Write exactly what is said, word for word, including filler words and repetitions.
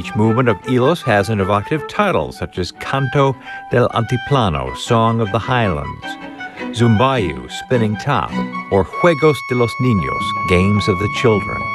Each movement of Hilos has an evocative title, such as Canto del Antiplano, Song of the Highlands, Zumbayu, Spinning Top, or Juegos de los Niños, Games of the Children.